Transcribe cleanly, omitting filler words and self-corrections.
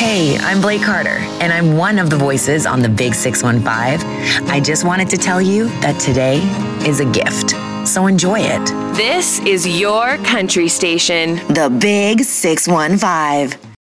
Hey, I'm Blake Carter, and I'm one of the voices on the Big 615. I just wanted to tell you that today is a gift, so enjoy it. This is your country station. The Big 615.